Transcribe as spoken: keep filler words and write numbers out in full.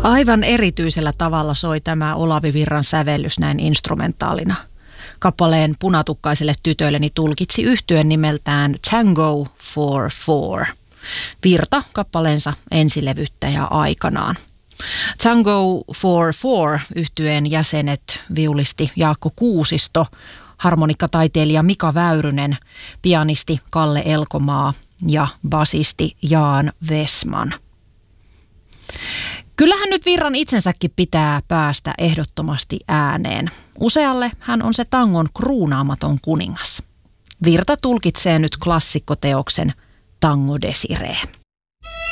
Aivan erityisellä tavalla soi tämä Olavi Virran sävellys näin instrumentaalina. Kappaleen Punatukkaiselle tytölleni tulkitsi yhtyen nimeltään Tango for Four. Virta kappaleensa ensilevyttäjä aikanaan. Tango for Four -yhtyeen jäsenet viulisti Jaakko Kuusisto, harmonikkataiteilija Mika Väyrynen, pianisti Kalle Elkomaa ja basisti Jaan Vesman. Kyllähän nyt Virran itsensäkin pitää päästä ehdottomasti ääneen. Usealle hän on se tangon kruunaamaton kuningas. Virta tulkitsee nyt klassikkoteoksen Tango Desiree.